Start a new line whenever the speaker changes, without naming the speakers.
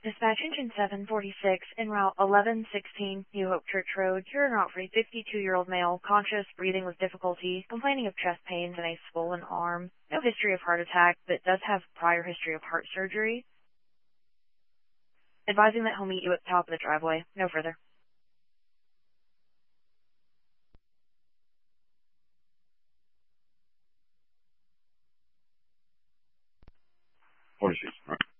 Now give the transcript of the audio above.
Dispatch engine 746 en route 1116 New Hope Church Road. You're en route for a 52-year-old male, conscious, breathing with difficulty, complaining of chest pains and a swollen arm. No history of heart attack, but does have prior history of heart surgery. Advising that he'll meet you at the top of the driveway. No further.
46. Right.